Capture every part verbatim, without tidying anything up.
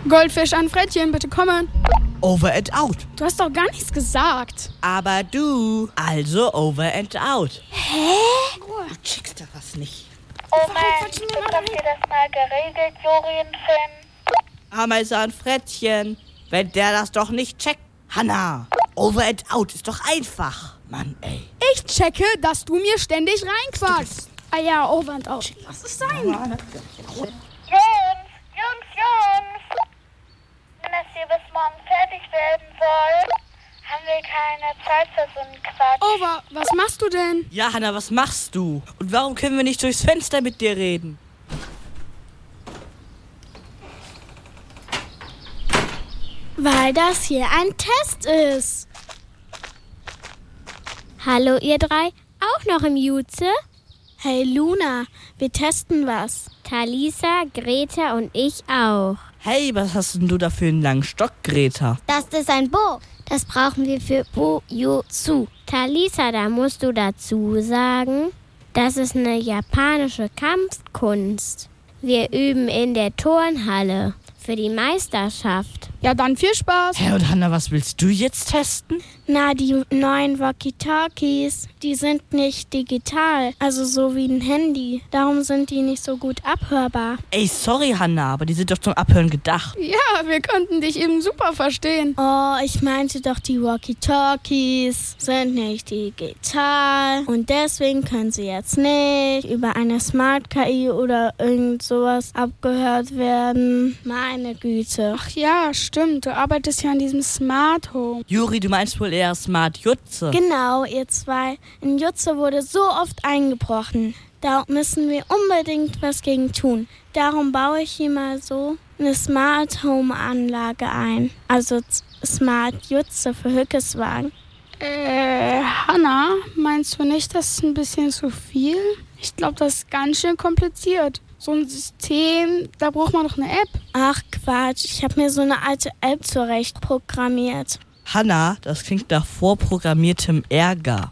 Goldfisch an Frettchen, bitte kommen. Over and out. Du hast doch gar nichts gesagt. Aber du, also over and out. Hä? Du checkst da was nicht. Moment, bekommt ihr das mal geregelt, Juri und Finn? Ameise an Frettchen, wenn der das doch nicht checkt. Hanna, over and out ist doch einfach. Mann, ey. Ich checke, dass du mir ständig reinquatschst. Ah ja, over and out. Was ist sein? Jungs, Jungs, Jungs. Wenn das hier bis morgen fertig werden soll, haben wir keine Zeit für so einen Quatsch. Over, was machst du denn? Ja, Hanna, was machst du? Und warum können wir nicht durchs Fenster mit dir reden? Weil das hier ein Test ist. Hallo ihr drei, auch noch im Jutze? Hey Luna, wir testen was. Talisa, Greta und ich auch. Hey, was hast denn du da für einen langen Stock, Greta? Das ist ein Bo. Das brauchen wir für Bujutsu. Talisa, da musst du dazu sagen, das ist eine japanische Kampfkunst. Wir üben in der Turnhalle für die Meisterschaft. Ja, dann viel Spaß. Hey, und Hanna, was willst du jetzt testen? Na, die neuen Walkie-Talkies, die sind nicht digital, also so wie ein Handy. Darum sind die nicht so gut abhörbar. Ey, sorry, Hanna, aber die sind doch zum Abhören gedacht. Ja, wir konnten dich eben super verstehen. Oh, ich meinte doch, die Walkie-Talkies sind nicht digital. Und deswegen können sie jetzt nicht über eine Smart-K I oder irgend sowas abgehört werden. Meine Güte. Ach ja, stimmt. Du arbeitest ja an diesem Smart Home. Juri, du meinst wohl eher Smart Jutze. Genau, ihr zwei. In Jutze wurde so oft eingebrochen. Da müssen wir unbedingt was gegen tun. Darum baue ich hier mal so eine Smart Home Anlage ein. Also Smart Jutze für Hückeswagen. Äh, Hanna, meinst du nicht, das ist ein bisschen zu viel? Ich glaube, das ist ganz schön kompliziert. So ein System, da braucht man doch eine App. Ach Quatsch, ich habe mir so eine alte App zurecht programmiert. Hanna, das klingt nach vorprogrammiertem Ärger.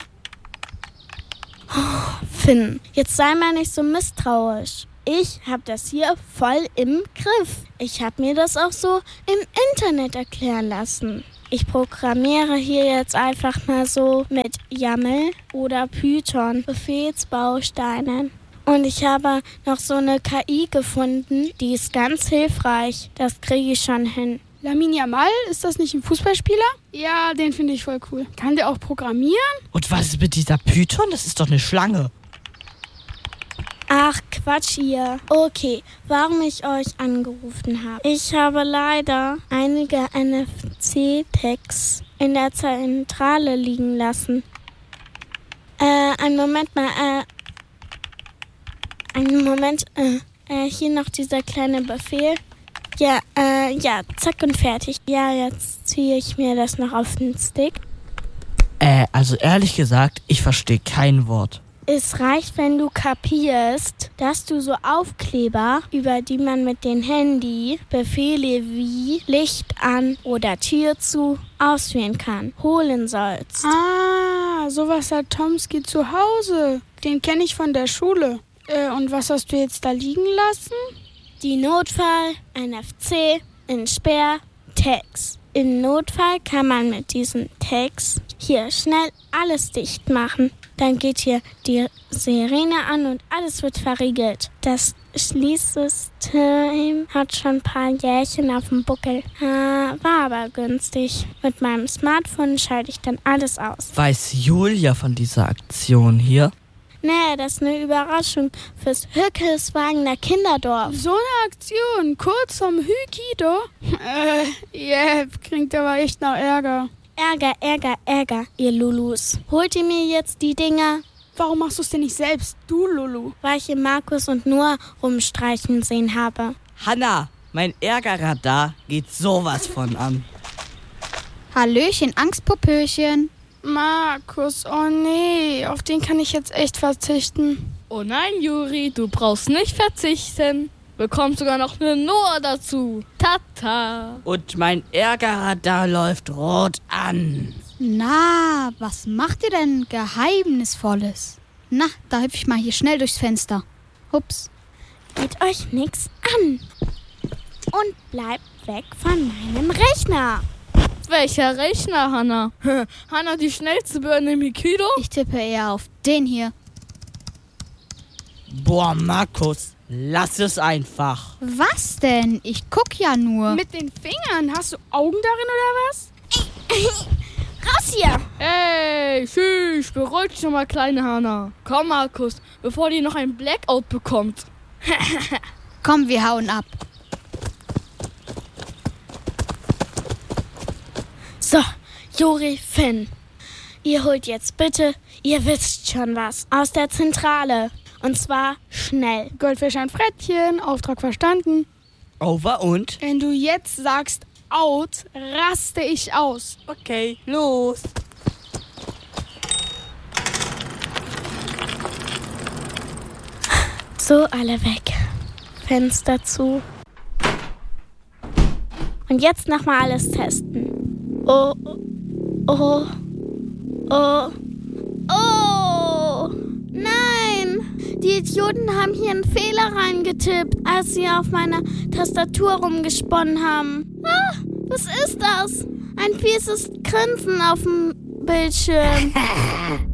Oh, Finn, jetzt sei mal nicht so misstrauisch. Ich habe das hier voll im Griff. Ich habe mir das auch so im Internet erklären lassen. Ich programmiere hier jetzt einfach mal so mit YAML oder Python, Befehlsbausteinen. Und ich habe noch so eine K I gefunden, die ist ganz hilfreich. Das kriege ich schon hin. Lamine Yamal, ist das nicht ein Fußballspieler? Ja, den finde ich voll cool. Kann der auch programmieren? Und was ist mit dieser Python? Das ist doch eine Schlange. Ach, Quatsch hier. Okay, warum ich euch angerufen habe. Ich habe leider einige N F C-Tags in der Zentrale liegen lassen. Äh, einen Moment mal, äh, einen Moment, äh, äh, hier noch dieser kleine Befehl. Ja, äh, ja, zack und fertig. Ja, jetzt ziehe ich mir das noch auf den Stick. Äh, also ehrlich gesagt, ich verstehe kein Wort. Es reicht, wenn du kapierst, dass du so Aufkleber, über die man mit dem Handy Befehle wie Licht an oder Tür zu ausführen kann, holen sollst. Ah, sowas hat Tomski zu Hause. Den kenne ich von der Schule. Äh, und was hast du jetzt da liegen lassen? Die Notfall, N F C, Entsperr, Tags. Im Notfall kann man mit diesen Tags hier schnell alles dicht machen. Dann geht hier die Sirene an und alles wird verriegelt. Das Schließsystem hat schon ein paar Jährchen auf dem Buckel. Ah, war aber günstig. Mit meinem Smartphone schalte ich dann alles aus. Weiß Julia von dieser Aktion hier? Nee, das ist eine Überraschung fürs Hückeswagener Kinderdorf. So eine Aktion, kurz vom Hükido? Äh, yeah, klingt aber echt nach Ärger. Ärger, Ärger, Ärger, ihr Lulus. Holt ihr mir jetzt die Dinger? Warum machst du es denn nicht selbst, du Lulu? Weil ich hier Markus und Noah rumstreichen sehen habe. Hanna, mein Ärgerradar geht sowas von an. Hallöchen, Angstpopöchen. Markus, oh nee, auf den kann ich jetzt echt verzichten. Oh nein, Juri, du brauchst nicht verzichten. Bekommst sogar noch eine Noah dazu. Tata. Und mein Ärgerradar läuft rot an. Na, was macht ihr denn Geheimnisvolles? Na, da hüpf ich mal hier schnell durchs Fenster. Ups. Geht euch nix an. Und bleib weg von meinem Rechner. Welcher Rechner, Hannah? Hannah, die schnellste Birne im Aikido? Ich tippe eher auf den hier. Boah, Markus, lass es einfach. Was denn? Ich guck ja nur. Mit den Fingern. Hast du Augen darin oder was? Raus hier! Hey, tschüss, beruhig dich schon mal, kleine Hannah. Komm, Markus, bevor die noch ein Blackout bekommt. Komm, wir hauen ab. So, Juri, Finn. Ihr holt jetzt bitte, ihr wisst schon was, aus der Zentrale. Und zwar schnell. Goldfisch ein Frettchen, Auftrag verstanden. Over und? Wenn du jetzt sagst out, raste ich aus. Okay, los. So, alle weg. Fenster zu. Und jetzt nochmal alles testen. Oh, oh, oh, oh, nein! Die Idioten haben hier einen Fehler reingetippt, als sie auf meiner Tastatur rumgesponnen haben. Ah, was ist das? Ein fieses Grinsen auf dem Bildschirm.